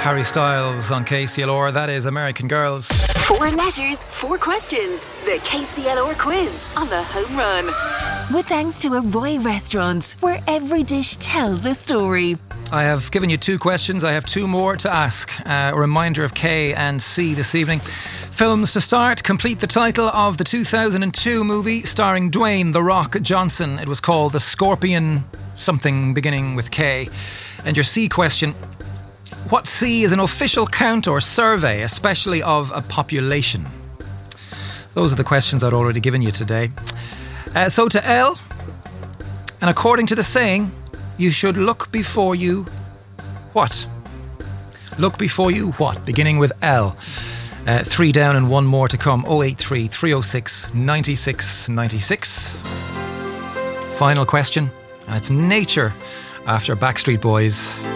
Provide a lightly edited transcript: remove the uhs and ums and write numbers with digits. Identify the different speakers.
Speaker 1: Harry Styles on KCLR. That is American Girls.
Speaker 2: 4 letters, 4 questions. The KCLR quiz on the home run. With thanks to a Roy restaurant, where every dish tells a story.
Speaker 1: I have given you 2 questions. I have 2 more to ask. A reminder of K and C this evening. Films to start. Complete the title of the 2002 movie starring Dwayne "The Rock" Johnson. It was called The Scorpion something beginning with K. And your C question. What C is an official count or survey, especially of a population? Those are the questions I'd already given you today. So to L. And according to the saying, you should look before you... What? Look before you what? Beginning with L. 3 down and 1 more to come. 083 306 96 96. Final question. And it's Nature after Backstreet Boys.